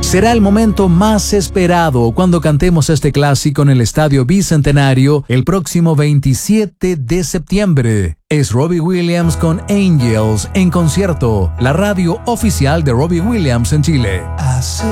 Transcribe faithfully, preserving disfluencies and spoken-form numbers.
Será el momento más esperado cuando cantemos este clásico en el Estadio Bicentenario el próximo veintisiete de septiembre. Es Robbie Williams con Angels en concierto, la radio oficial de Robbie Williams en Chile.